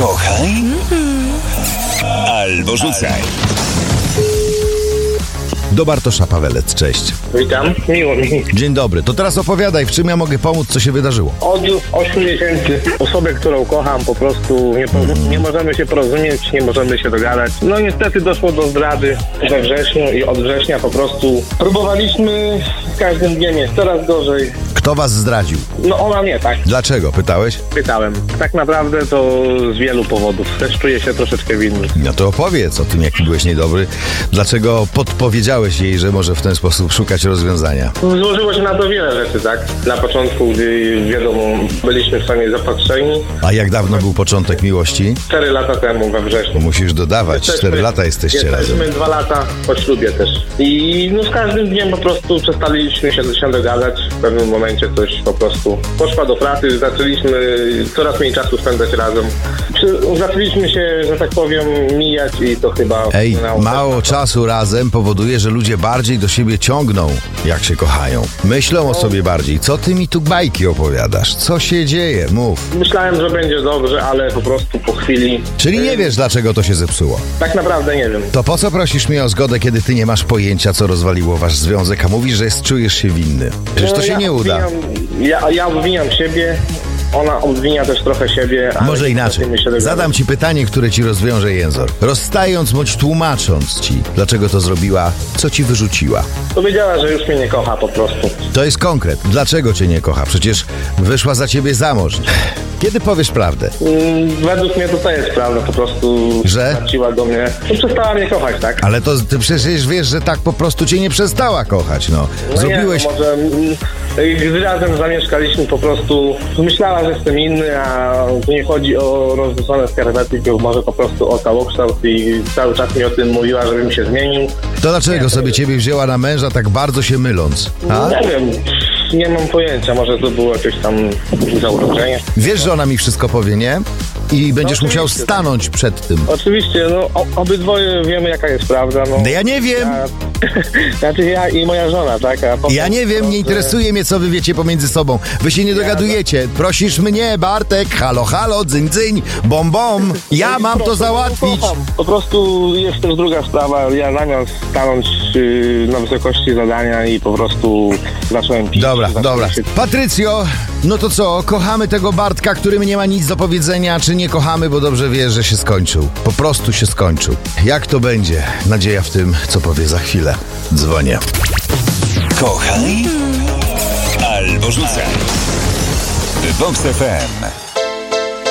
Kochaj albo rzucaj. Do Bartosza Pawelec, cześć. Witam, miło mi. Dzień dobry, to teraz opowiadaj, w czym ja mogę pomóc, co się wydarzyło. Od 8 miesięcy osobę, którą kocham, po prostu nie możemy się porozumieć, nie możemy się dogadać. No niestety doszło do zdrady we wrześniu i od września po prostu próbowaliśmy, z każdym dniem jest coraz gorzej. Kto was zdradził? No ona nie, tak? Dlaczego? Pytałeś? Pytałem. Tak naprawdę to z wielu powodów. Też czuję się troszeczkę winny. No to opowiedz o tym, jaki byłeś niedobry. Dlaczego podpowiedziałeś jej, że może w ten sposób szukać rozwiązania? Złożyło się na to wiele rzeczy, tak? Na początku, gdy wiadomo, byliśmy w stanie zapatrzeni. A jak dawno był początek miłości? 4 lata temu, we wrześniu. Musisz dodawać, 4 lata jesteście razem. Jesteśmy 2 lata po ślubie też. I no z każdym dniem po prostu przestaliśmy się dogadać. W pewnym momencie coś po prostu poszła do pracy, zaczęliśmy coraz mniej czasu spędzać razem. Zaczęliśmy się, że tak powiem, mijać i to chyba... Mało czasu razem powoduje, że ludzie bardziej do siebie ciągną, jak się kochają. Myślą o sobie bardziej. Co ty mi tu bajki opowiadasz? Co się dzieje? Mów. Myślałem, że będzie dobrze, ale po prostu po chwili... Czyli nie wiesz, dlaczego to się zepsuło? Tak naprawdę nie wiem. To po co prosisz mnie o zgodę, kiedy ty nie masz pojęcia, co rozwaliło wasz związek, a mówisz, że czujesz się winny? Przecież to się nie uda. Ja obwiniam siebie, ona obwinia też trochę siebie. Może inaczej. Zadam ci pytanie, które ci rozwiąże język. Rozstając bądź tłumacząc ci, dlaczego to zrobiła, co ci wyrzuciła. Powiedziała, że już mnie nie kocha po prostu. To jest konkret. Dlaczego cię nie kocha? Przecież wyszła za ciebie za mąż. Kiedy powiesz prawdę? Według mnie to jest prawda, po prostu że? Straciła do mnie. No, przestała mnie kochać, tak? Ale to ty przecież wiesz, że tak po prostu cię nie przestała kochać, no. Zrobiłeś... Nie, no może gdy razem zamieszkaliśmy, po prostu myślała, że jestem inny, a tu nie chodzi o rozrzucone skarpetki, tylko może po prostu o całokształt i cały czas mi o tym mówiła, żebym się zmienił. To dlaczego sobie ciebie wzięła na męża, tak bardzo się myląc? A? Nie wiem, nie mam pojęcia, może to było jakieś tam zauroczenie. Wiesz, że ona mi wszystko powie, nie? I będziesz musiał stanąć przed tym. Oczywiście, no obydwoje wiemy, jaka jest prawda. No ja nie wiem. Znaczy ja i moja żona, tak? A potem, ja nie wiem, nie interesuje mnie, co wy wiecie pomiędzy sobą. Wy się nie dogadujecie. Prosisz mnie, Bartek, halo, halo, dzyń, dzyń, bom, bom. Ja mam to załatwić. Po prostu jest też druga sprawa. Ja zamiast stanąć na wysokości zadania i po prostu zacząłem pić. Dobra. Patrycjo, no to co? Kochamy tego Bartka, który nie ma nic do powiedzenia, czy nie kochamy, bo dobrze wiesz, że się skończył. Po prostu się skończył. Jak to będzie? Nadzieja w tym, co powie za chwilę. Dzwonię. Kochaj albo rzucaj. Vox FM.